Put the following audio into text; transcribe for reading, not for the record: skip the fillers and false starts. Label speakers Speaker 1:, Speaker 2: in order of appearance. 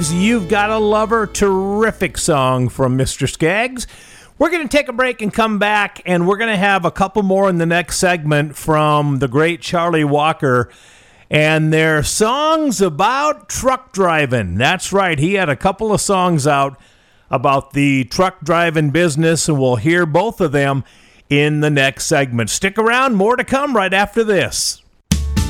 Speaker 1: You've Got a Lover, terrific song from Mr. Skaggs. We're going to take a break and come back, and we're going to have a couple more in the next segment from the great Charlie Walker and their songs about truck driving. That's right, he had a couple of songs out about the truck driving business, and we'll hear both of them in the next segment. Stick around, more to come right after this.